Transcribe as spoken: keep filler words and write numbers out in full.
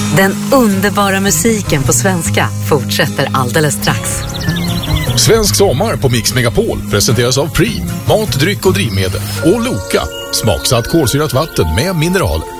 Den underbara musiken på svenska fortsätter alldeles strax. Svensk sommar på Mix Megapol presenteras av Preem, mat, dryck och drivmedel, och Loka, smaksatt kolsyrat vatten med mineraler.